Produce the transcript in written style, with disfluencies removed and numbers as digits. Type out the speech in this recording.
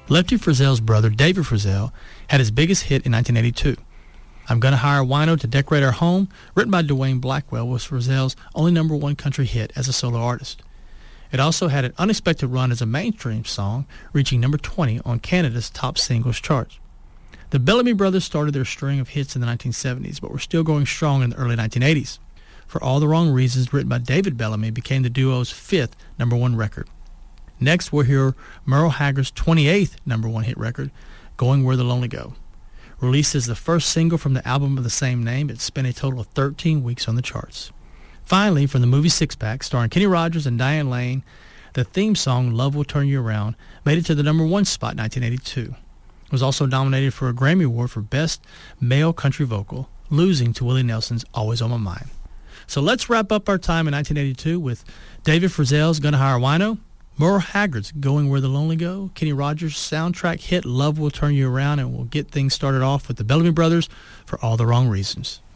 Lefty Frizzell's brother, David Frizzell, had his biggest hit in 1982. I'm Gonna Hire a Wino to Decorate Our Home, written by Dwayne Blackwell, was Frizzell's only number one country hit as a solo artist. It also had an unexpected run as a mainstream song, reaching number 20 on Canada's top singles chart. The Bellamy Brothers started their string of hits in the 1970s, but were still going strong in the early 1980s. For All the Wrong Reasons, written by David Bellamy, became the duo's fifth number one record. Next, we'll hear Merle Haggard's 28th number one hit record, Going Where the Lonely Go. Released as the first single from the album of the same name, it spent a total of 13 weeks on the charts. Finally, from the movie Six Pack, starring Kenny Rogers and Diane Lane, the theme song Love Will Turn You Around made it to the number one spot in 1982. It was also nominated for a Grammy Award for Best Male Country Vocal, losing to Willie Nelson's Always on My Mind. So let's wrap up our time in 1982 with David Frizzell's Gonna Hire a Wino, Merle Haggard's Going Where the Lonely Go, Kenny Rogers' soundtrack hit Love Will Turn You Around, and we'll get things started off with the Bellamy Brothers for All the Wrong Reasons.